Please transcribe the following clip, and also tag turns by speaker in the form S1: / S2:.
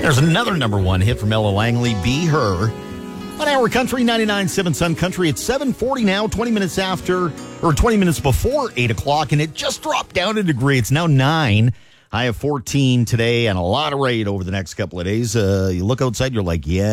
S1: There's another number one hit from Ella Langley, Be Her. On Our Country, 99.7 Sun Country. It's 7:40 now, 20 minutes before 8 o'clock, and it just dropped down a degree. It's now 9. High of 14 today, and a lot of rain over the next couple of days. You look outside, you're like, yeah.